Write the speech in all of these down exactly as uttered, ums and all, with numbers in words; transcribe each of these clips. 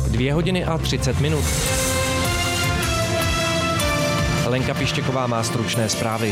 Dvě hodiny a třicet minut. Lenka Pištěková má stručné zprávy.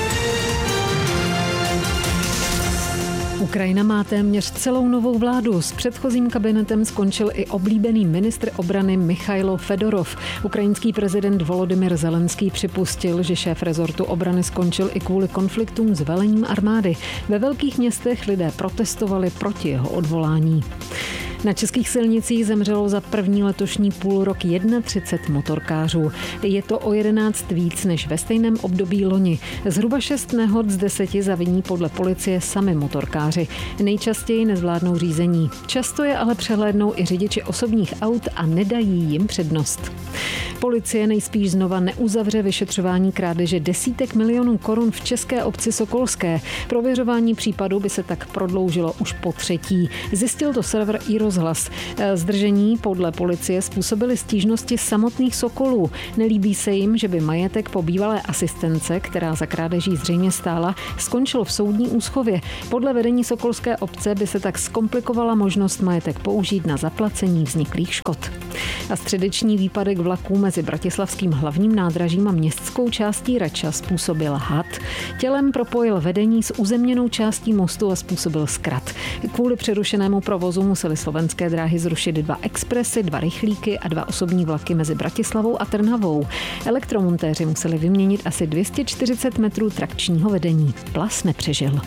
Ukrajina má téměř celou novou vládu. S předchozím kabinetem skončil i oblíbený ministr obrany Michailo Fedorov. Ukrajinský prezident Volodymyr Zelenský připustil, že šéf rezortu obrany skončil i kvůli konfliktům s velením armády. Ve velkých městech lidé protestovali proti jeho odvolání. Na českých silnicích zemřelo za první letošní půlrok třicet jedna motorkářů. Je to o jedenáct víc než ve stejném období loni. Zhruba šest nehod z deseti zaviní podle policie sami motorkáři. Nejčastěji nezvládnou řízení. Často je ale přehlédnou i řidiči osobních aut a nedají jim přednost. Policie nejspíš znova neuzavře vyšetřování krádeže desítek milionů korun v české obci Sokolské. Prověřování případu by se tak prodloužilo už po třetí. Zjistil to server iRozhlas. Zdržení podle policie způsobily stížnosti samotných Sokolů. Nelíbí se jim, že by majetek po bývalé asistence, která za krádeží zřejmě stála, skončil v soudní úschově. Podle vedení Sokolské obce by se tak zkomplikovala možnost majetek použít na zaplacení vzniklých škod. A středeční výpadek vlaků mezi bratislavským hlavním nádražím a městskou částí Rača způsobil had. Tělem propojil vedení s uzemněnou částí mostu a způsobil zkrat. Kvůli přerušenému provozu museli slovenské dráhy zrušit dva expresy, dva rychlíky a dva osobní vlaky mezi Bratislavou a Trnavou. Elektromontéři museli vyměnit asi dvě stě čtyřicet metrů trakčního vedení. Plas nepřežil.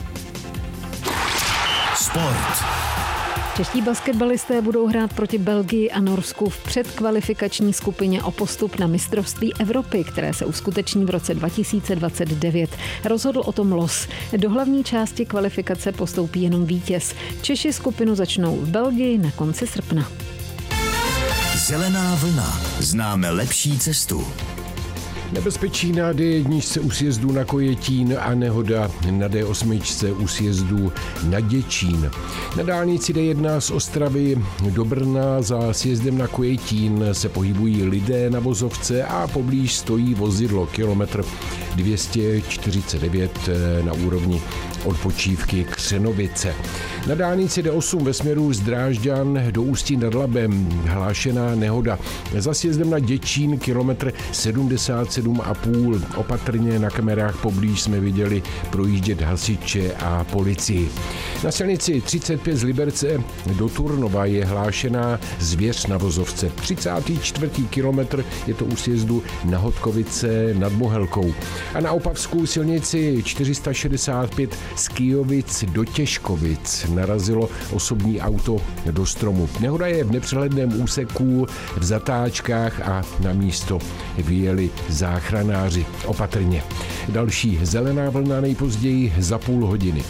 Sport. Čeští basketbalisté budou hrát proti Belgii a Norsku v předkvalifikační skupině o postup na mistrovství Evropy, které se uskuteční v roce dva tisíce dvacet devět. Rozhodl o tom los. Do hlavní části kvalifikace postoupí jenom vítěz. Češi skupinu začnou v Belgii na konci srpna. Zelená vlna. Známe lepší cestu. Nebezpečí na dé jedna u sjezdu na Kojetín a nehoda na dé osm u sjezdu na Děčín. Na dálnici dé jedna z Ostravy do Brna za sjezdem na Kojetín se pohybují lidé na vozovce a poblíž stojí vozidlo kilometr dvě stě čtyřicet devět na úrovni odpočívky Křenovice. Na dálnici dé osm ve směru z Drážďan do Ústí nad Labem hlášená nehoda. Za sjezdem na Děčín kilometr sedmdesát sedm a půl. Opatrně na kamerách poblíž jsme viděli projíždět hasiče a policii. Na silnici třicet pět z Liberce do Turnova je hlášená zvěř na vozovce. třicátý čtvrtý kilometr je to u sjezdu na Hodkovice nad Mohelkou. A na Opavskou silnici čtyři sta šedesát pět z Kyjovic do Těžkovic narazilo osobní auto do stromu. Nehoda je v nepřehledném úseku v zatáčkách a na místo vyjeli záchranáři. Opatrně. Další zelená vlna nejpozději za půl hodiny.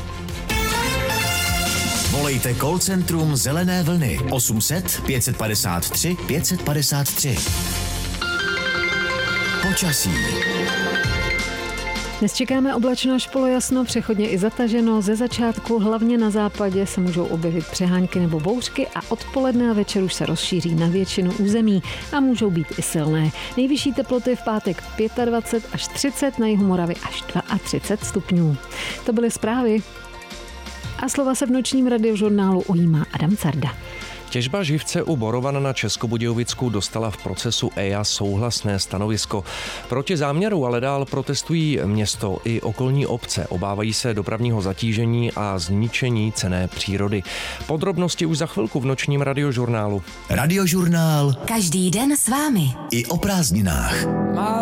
Volejte call centrum Zelené vlny osm set pět padesát tři pět padesát tři. Počasí. Dnes čekáme oblačno až polojasno, přechodně i zataženo. Ze začátku hlavně na západě se můžou objevit přehánky nebo bouřky a odpoledne a večer už se rozšíří na většinu území a můžou být i silné. Nejvyšší teploty v pátek dvacet pět až třicet, na jihu Moravy až třicet dva stupňů. To byly zprávy. A slova se v nočním radiožurnálu ujímá Adam Carda. Těžba živce u Borovan na Českobudějovicku dostala v procesu E I A souhlasné stanovisko. Proti záměru ale dál protestují město i okolní obce. Obávají se dopravního zatížení a zničení cenné přírody. Podrobnosti už za chvilku v nočním radiožurnálu. Radiožurnál. Každý den s vámi. I o prázdninách.